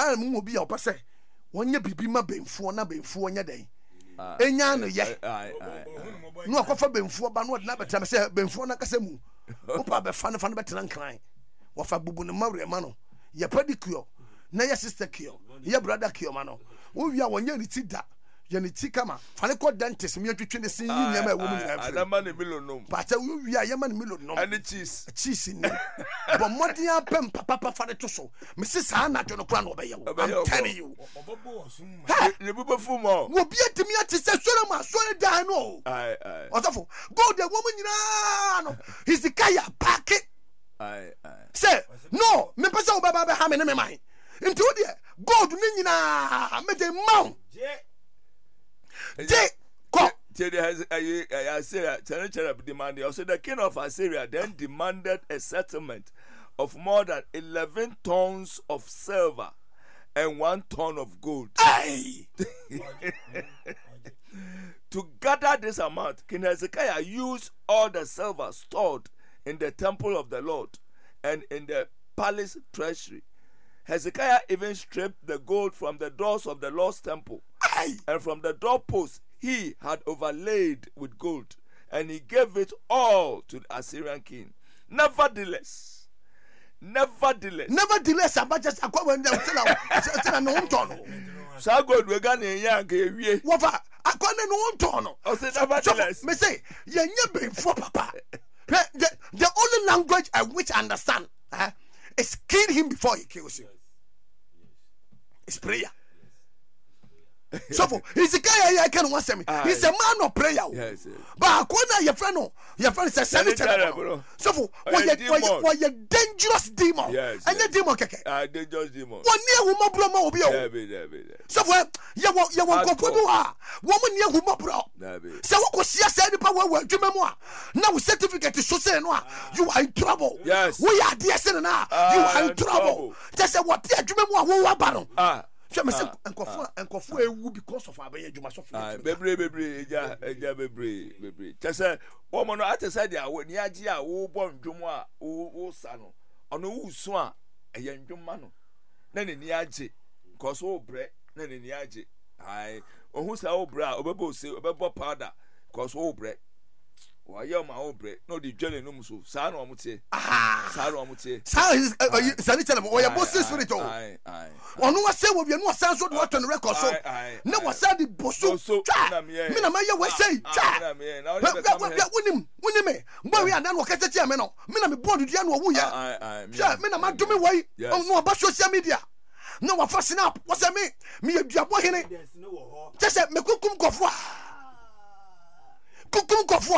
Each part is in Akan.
time mu obi a opese wonye bibi ma benfuo na benfuo nya den enya no ye no akofa benfuo ba no de na betam se benfuo na kasa mu opa be fa no betena nkran wo fa bubu no mawre ma no ye pedicure na ye sister kio ye brother kio ma no wo wi a wonye ni ti da ye ni ti kama fa ne ko dentist me twetwe ne sin yi nyama e wo mu nyina fi adama ne milonom pa ta wo wi a ye ma ne milonom and cheese ni bo modian pem papa fa de to so me se sa na jo no kra no be ye wo I'm telling you ne bubu fu mo wo bi atimi ati se sore ma sore dan no osofo go de wo mu nyina no Hezekiah pack it say no me pesa wo baba ha me ne me man nti wo de God ni nyina me de maw Assyria demanded. Also, the king of Assyria then demanded a settlement of more than 11 tons of silver and 1 ton of gold. To gather this amount, King Hezekiah used all the silver stored in the temple of the Lord and in the palace treasury. Hezekiah even stripped the gold from the doors of the Lord's temple and from the doorposts he had overlaid with gold, and he gave it all to the Assyrian king. Nevertheless, about just when they tell no tono. So good we got in young we Wafa akwane no tono. Nevertheless, me say ye be for papa. The only language I which I understand is kill him before he kills you. It's prayer. So for Hezekiah can want me. He's a man of prayer. Yes. But your friend is a senator. So for what you dangerous demon. Yes. And the demon keke. Dangerous demon. One near who mobro will be. So for you want to go woman near who mobro. So what was your said power word to memoir? Now certificate to say no. You are in trouble. Yes. We are dear sinner now. You are in trouble. Just what dear memoir who are baron. Nkofo ewu because of abaye adwuma so for bebre tese wo mo no atese dia wo ni age a wo bo ndwom a wo sa no ono wo su a eye ndwoma no na ni age because wo bre na ni age ai ohun sa wo bre a obebo se obebo powder because wo bre wa ye ma wo bre no di dwele no muso sa na omutie sa na omutie sa sani tell me o ye boss spirit o onu wa se wo bi no san so do to no record so na wa sa di bosso me na ma ye we say wonim me mbo we adan wo kete tie me no me na me board dia no wo ya me na ma do me wai no ba social media na wa fa snap wo say me ye duabo hene just me kukum kofo kukum kofo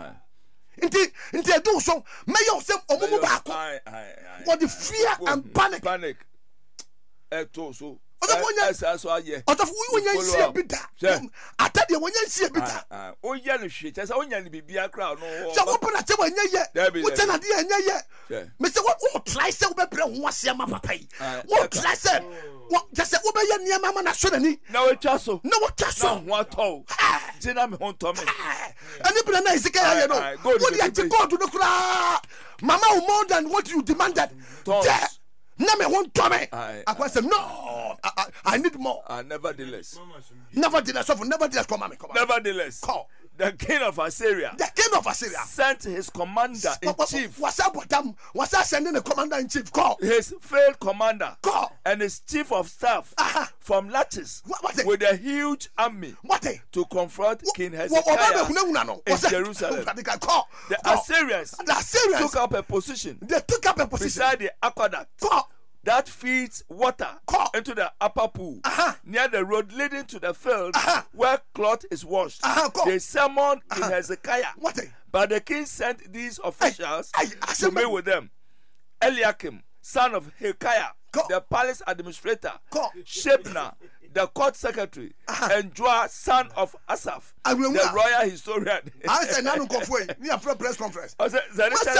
Inti do so may you say omumu baako what the fear and panic eto so so aye otofu wonya nsie bida atade wonya nsie bida onya no hwe chese onya no bibia kra no so wo pona che wonya ye wo tena de anya ye me say what try say wo be pre ho ase ma papa yi what try say what just say wo be ye niam ma na so nani na wo twa so na ho ato jina me ho to me ani bra na Hezekiah ye no wo dey God no kra mama more than what you demanded na me won to me I said no I need more nevertheless come on nevertheless call the king of Assyria sent his commander in chief was sending the commander in chief call his field commander and his chief of staff from Lachish with a huge army to confront King Hezekiah in Jerusalem. The Assyrians took up a position beside the aqueduct that feeds water into the upper pool near the road leading to the field where cloth is washed. They summoned King Hezekiah, but the king sent these officials to meet with them. Eliakim, son of Hilkiah, the palace administrator, Shebna, the court secretary, and Joah, son of Asaph, the royal historian. I said, "Nanu kofwe, ni a press conference." I said,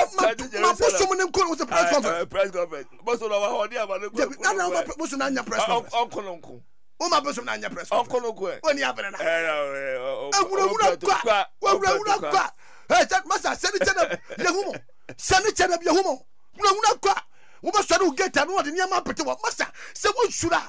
"Press conference." Most of our audience are not going to press conference. Uncle. O ma person anya press conference. Uncle. Oni abere na. Ewura. Hey, that must send it Yehumo. Send it Yehumo. Ewura kwa. Wo ba so do get anu de niam apete wo. Masa se wo sura.